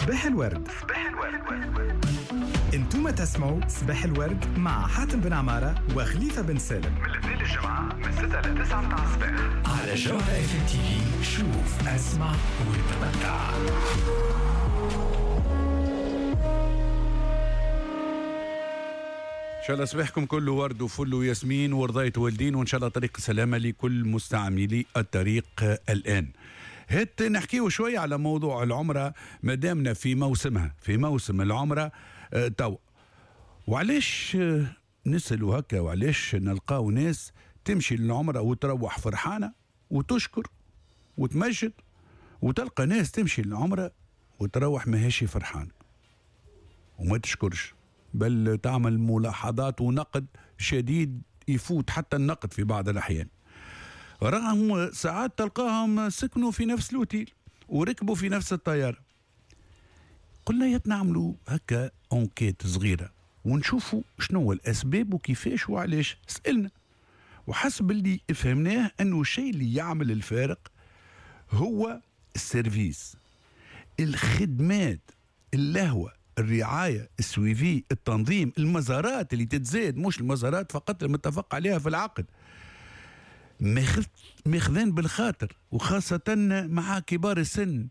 صباح الورد. انتم تسمعوا صباح الورد مع حاتم بن عمارة وخليفة بن سالم من الاثنين للجمعة من 6 ل 9 متاع الصباح على جوهرة FM TV. شوف اسمع وتمتع. إن شاء الله صباحكم كله ورد وفل وياسمين ورضاية والدين، وإن شاء الله طريق سلامة لكل مستعملي الطريق الآن. هات نحكيه شوية على موضوع العمرة مدامنا في موسمها، في موسم العمرة تو. وعليش نسألوا هكا، وعليش نلقاو ناس تمشي للعمرة وتروح فرحانة وتشكر وتمجد، وتلقى ناس تمشي للعمرة وتروح ماهيش فرحانة وما تشكرش، بل تعمل ملاحظات ونقد شديد يفوت حتى النقد في بعض الأحيان، رغم ساعات تلقاهم سكنوا في نفس الأوتيل وركبوا في نفس الطيارة. قلنا يتنعملوا هكا أنكيت صغيرة ونشوفوا شنو الأسباب وكيفاش وعلاش. سألنا وحسب اللي فهمناه أنه الشيء اللي يعمل الفارق هو السيرفيس، الخدمات، اللهوة، الرعاية، السويفي، التنظيم، المزارات اللي تتزاد، مش المزارات فقط المتفق عليها في العقد، ماخذين بالخاطر، وخاصة مع كبار السن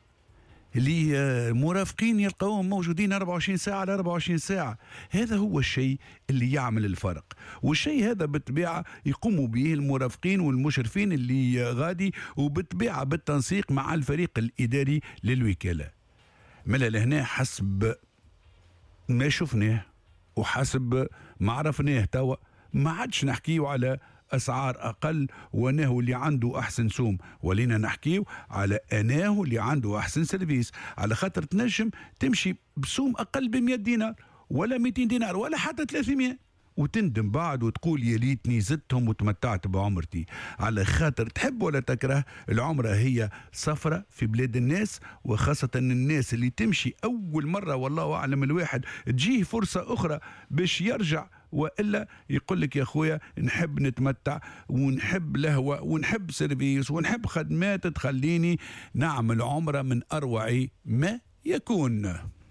اللي مرافقين يلقاوهم موجودين 24 ساعة على 24 ساعة. هذا هو الشيء اللي يعمل الفرق، والشيء هذا بالطبيعة يقوموا به المرافقين والمشرفين اللي غادي، وبالطبيعة بالتنسيق مع الفريق الإداري للوكالة. ملا لهنا حسب ما شفناه وحسب ما عرفناه توا ما عادش نحكيو على أسعار أقل وأنه اللي عنده أحسن سوم، ولينا نحكيو على أنه اللي عنده أحسن سيرفيس، على خاطر تنجم تمشي بسوم أقل ب100 دينار ولا 200 دينار ولا حتى 300 وتندم بعد وتقول يا ليتني زدتهم وتمتعت بعمرتي. على خاطر تحب ولا تكره، العمرة هي سفرة في بلاد الناس، وخاصة الناس اللي تمشي أول مرة والله أعلم الواحد تجيه فرصة أخرى باش يرجع، وإلا يقول لك يا أخويا نحب نتمتع ونحب لهوة ونحب سيرفيس ونحب خدمات تخليني نعمل عمرة من أروع ما يكون.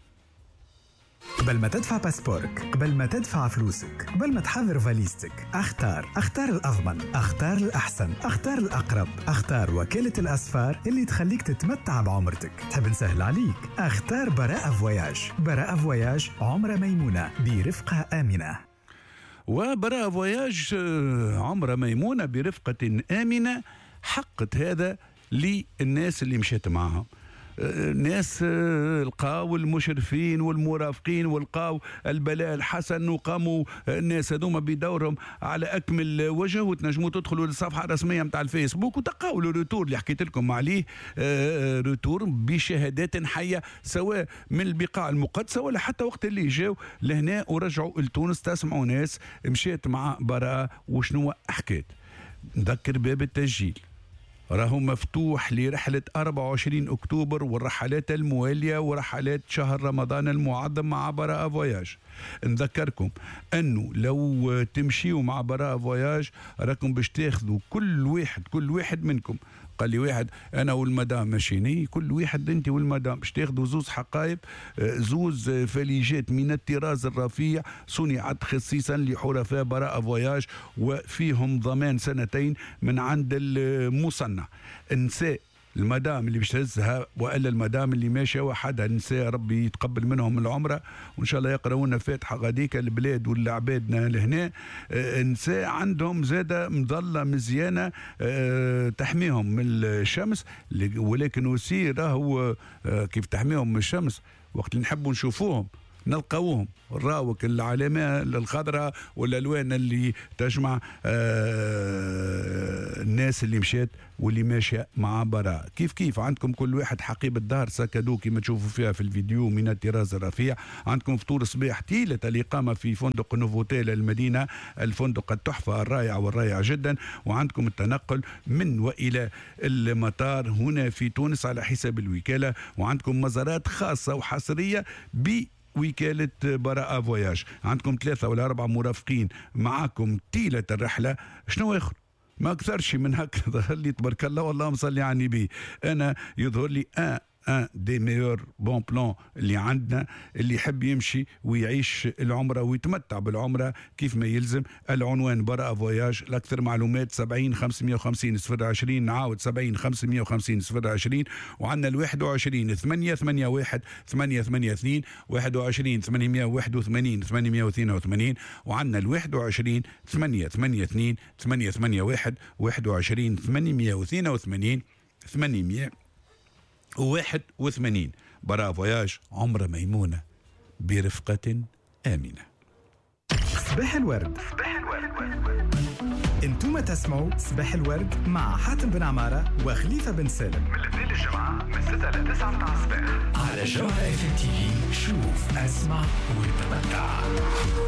قبل ما تدفع باسبورك، قبل ما تدفع فلوسك، قبل ما تحضر فاليزتك، اختار الأضمن، اختار الأحسن، اختار الأقرب، اختار وكالة الأسفار اللي تخليك تتمتع بعمرتك. تحب نسهل عليك؟ اختار براءة فواياج. براءة فواياج عمرة ميمونة برفقة آمنة. وبراءة فواياج عمرة ميمونة برفقة آمنة حقت هذا للناس اللي مشيت معهم. ناس لقاو المشرفين والمرافقين ولقاو البلاء الحسن، وقاموا الناس هذوما بدورهم على اكمل وجه، وتنجموا تدخلوا للصفحه الرسميه نتاع الفيسبوك وتلقاو الروتور اللي حكيت لكم عليه، روتور بشهادات حيه سواء من البقاع المقدسه ولا حتى وقت اللي جاوا لهنا ورجعوا لتونس. تسمعوا ناس مشيت مع براءة وشنو حكيت. نذكر باب التسجيل راهو مفتوح لرحلة 24 أكتوبر والرحلات الموالية ورحلات شهر رمضان المعظم مع براءة فواياج. نذكركم أنه لو تمشيوا مع براءة فواياج راكم باش تاخذوا كل واحد منكم. قال لي واحد أنا والمدام ماشيني، كل واحد أنت والمدام باش تاخذوا زوز حقائب، زوز فليجات من الطراز الرفيع صنعت خصيصا لحرفاء براءة فواياج، وفيهم ضمان 2 سنين من عند المصنع. النساء المدام اللي باش تهزها والا المدام اللي ماشيه وحدها، النساء ربي يتقبل منهم العمره وان شاء الله يقراونا فاتحه غاديك البلاد والعبادنا لهنا. النساء عندهم زاده مظله مزيانه تحميهم من الشمس، ولكن وسي راهو كيف تحميهم من الشمس وقت اللي نحبوا نشوفوهم نلقاوهم الراوك العلامة الخضراء والألوان اللي تجمع الناس اللي مشات واللي ماشية مع براء. كيف عندكم كل واحد حقيبة دار ساكادو كما تشوفوا فيها في الفيديو من الطراز الرفيع. عندكم فطور صباح طيلة الإقامة في فندق نوفوتيل المدينة، الفندق التحفة الرائع والرائع جدا، وعندكم التنقل من وإلى المطار هنا في تونس على حساب الوكالة، وعندكم مزارات خاصة وحصرية وكالة براءة فواياج. عندكم 3 ولا 4 مرافقين معاكم طيلة الرحلة. شنو آخر؟ ما أكثرش من هكذا. ظهر لي تبارك الله والله مصلي على النبي، أنا يظهر لي ان دي ميور بون بلان اللي عندنا، اللي يحب يمشي ويعيش العمره ويتمتع بالعمره كيف ما يلزم. العنوان برا فواياج. الاكثر معلومات 70 550 020، نعاود 70 550 020. وعندنا 21 881 882 21 881 882. وعندنا 21 882 881 21 882 881. برا فواياج، عمرة ميمونة برفقة آمنة. صباح الورد. انتم تسمعوا صباح الورد مع حاتم بن عمارة وخليفة بن سالم من الاثنين للجمعة من 6 ل 9 متاع الصباح على جوهرة FM TV. شوف، اسمع وتمتع.